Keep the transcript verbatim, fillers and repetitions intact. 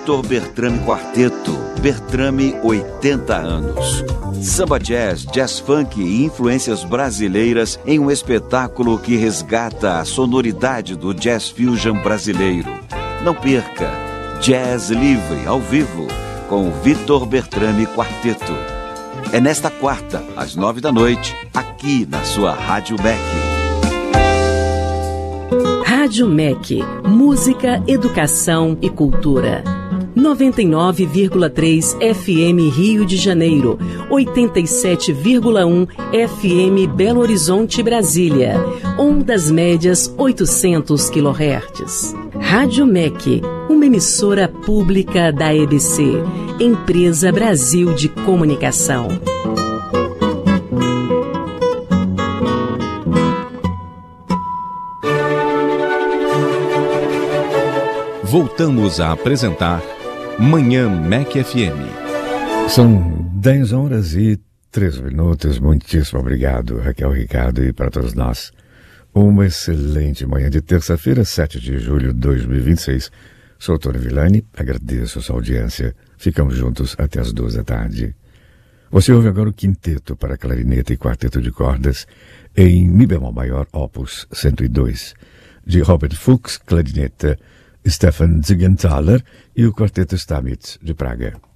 Vitor Bertrame Quarteto, Bertrame oitenta anos. Samba jazz, jazz funk e influências brasileiras em um espetáculo que resgata a sonoridade do jazz fusion brasileiro. Não perca, Jazz Livre ao vivo com o Vitor Bertrame Quarteto. É nesta quarta, às nove da noite, aqui na sua Rádio M E C. Rádio M E C, música, educação e cultura. noventa e nove vírgula três F M Rio de Janeiro, oitenta e sete vírgula um F M Belo Horizonte, Brasília. Ondas médias oitocentos quilohertz. Rádio M E C, uma emissora pública da E B C, Empresa Brasil de Comunicação. Voltamos a apresentar Manhã M E C F M. São dez horas e três minutos. Muitíssimo obrigado, Raquel Ricardo, e para todos nós. Uma excelente manhã de terça-feira, sete de julho de dois mil e vinte e seis. Sou Tony Villani, agradeço a sua audiência. Ficamos juntos até as duas da tarde. Você ouve agora o quinteto para clarineta e quarteto de cordas em Mi bemol maior, opus cento e dois, de Robert Fuchs, clarineta, Stefan Ziegenthaler e o quarteto Stamitz de Praga.